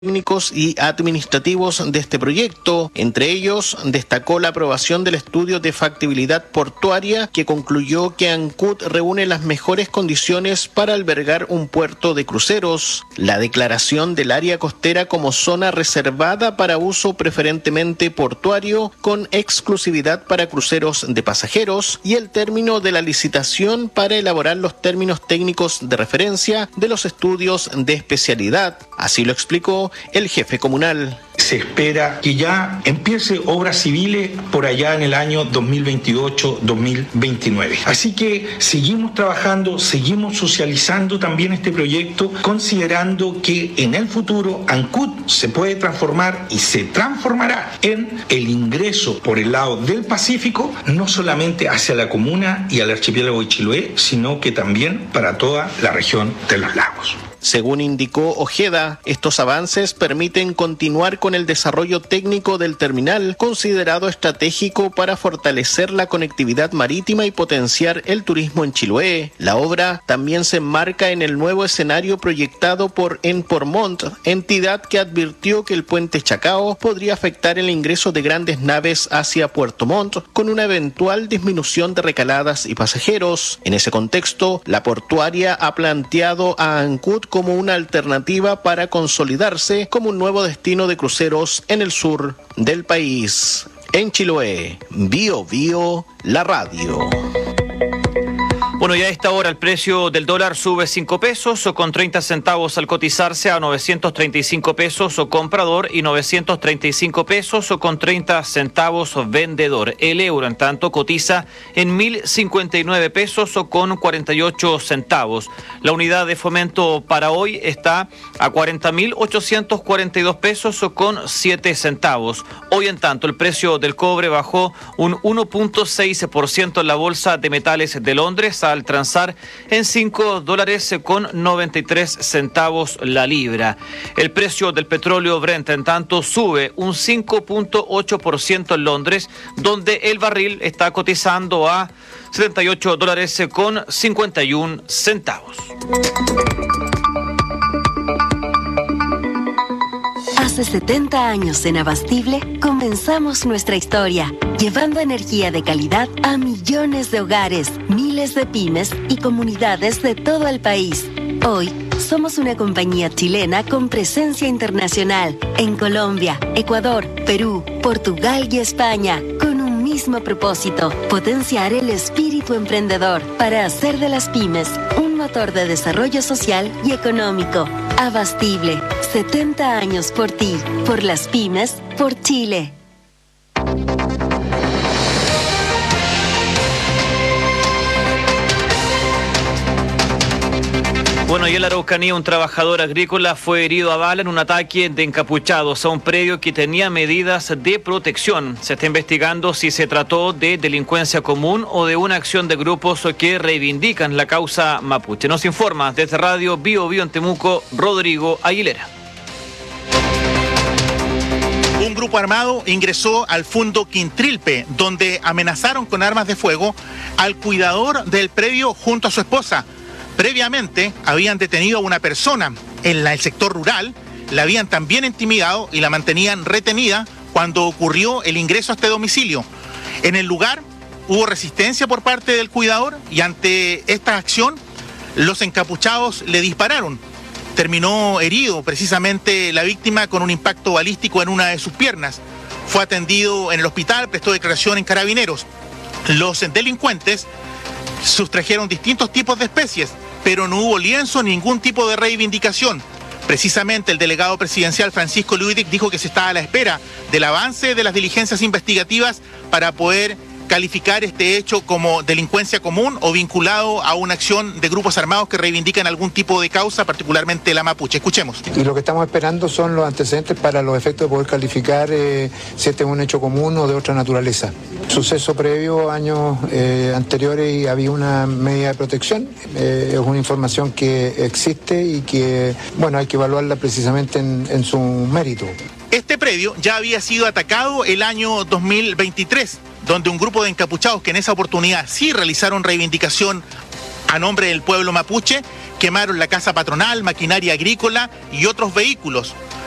técnicos y administrativos de este proyecto. Entre ellos, destacó la aprobación del estudio de factibilidad portuaria que concluyó que Ancud reúne las mejores condiciones para albergar un puerto de cruceros, la declaración del área costera como zona reservada para uso preferentemente portuario con exclusividad para cruceros de pasajeros y el término de la licitación para elaborar los términos técnicos de referencia de los estudios de especialidad. Así lo explicó el jefe comunal. Se espera que ya empiece obras civiles por allá en el año 2028-2029. Así que seguimos trabajando, seguimos socializando también este proyecto, considerando que en el futuro Ancud se puede transformar y se transformará en el ingreso por el lado del Pacífico, no solamente hacia la comuna y al archipiélago de Chiloé, sino que también para toda la región de los lagos. Según indicó Ojeda, estos avances permiten continuar con el desarrollo técnico del terminal, considerado estratégico para fortalecer la conectividad marítima y potenciar el turismo en Chiloé. La obra también se enmarca en el nuevo escenario proyectado por Enpormont, entidad que advirtió que el puente Chacao podría afectar el ingreso de grandes naves hacia Puerto Montt, con una eventual disminución de recaladas y pasajeros. En ese contexto, la portuaria ha planteado a Ancud como una alternativa para consolidarse como un nuevo destino de cruceros en el sur del país. En Chiloé, Bio Bio, la radio. Bueno, ya a esta hora el precio del dólar sube 5 pesos o con 30 centavos al cotizarse a 935 pesos o comprador y 935 pesos o con 30 centavos vendedor. El euro, en tanto, cotiza en 1.059 pesos o con 48 centavos. La unidad de fomento para hoy está a 40.842 pesos o con 7 centavos. Hoy, en tanto, el precio del cobre bajó un 1.6% en la Bolsa de Metales de Londres, al transar en $5 con 93 centavos la libra. El precio del petróleo Brent, en tanto, sube un 5.8% en Londres, donde el barril está cotizando a $78 con 51 centavos. Hace 70 años en Abastible comenzamos nuestra historia, llevando energía de calidad a millones de hogares, miles de pymes y comunidades de todo el país. Hoy somos una compañía chilena con presencia internacional en Colombia, Ecuador, Perú, Portugal y España, con un mismo propósito: potenciar el espíritu emprendedor para hacer de las pymes un motor de desarrollo social y económico. Abastible, 70 años por ti, por las pymes, por Chile. Bueno, y en la Araucanía, un trabajador agrícola fue herido a bala en un ataque de encapuchados a un predio que tenía medidas de protección. Se está investigando si se trató de delincuencia común o de una acción de grupos que reivindican la causa mapuche. Nos informa desde Radio Bio Bio en Temuco, Rodrigo Aguilera. Un grupo armado ingresó al Fundo Quintrilpe, donde amenazaron con armas de fuego al cuidador del predio junto a su esposa. Previamente habían detenido a una persona en el sector rural, la habían también intimidado y la mantenían retenida cuando ocurrió el ingreso a este domicilio. En el lugar hubo resistencia por parte del cuidador y ante esta acción los encapuchados le dispararon. Terminó herido precisamente la víctima con un impacto balístico en una de sus piernas. Fue atendido en el hospital, prestó declaración en Carabineros. Los delincuentes sustrajeron distintos tipos de especies, pero no hubo lienzo, ningún tipo de reivindicación. Precisamente el delegado presidencial Francisco Luidic dijo que se estaba a la espera del avance de las diligencias investigativas para poder calificar este hecho como delincuencia común o vinculado a una acción de grupos armados que reivindican algún tipo de causa, particularmente la mapuche. Escuchemos. Y lo que estamos esperando son los antecedentes para los efectos de poder calificar si este es un hecho común o de otra naturaleza. Suceso previo, años anteriores, y había una medida de protección. Es una información que existe y que, bueno, hay que evaluarla precisamente en su mérito. Este predio ya había sido atacado el año 2023, donde un grupo de encapuchados que en esa oportunidad sí realizaron reivindicación a nombre del pueblo mapuche, quemaron la casa patronal, maquinaria agrícola y otros vehículos.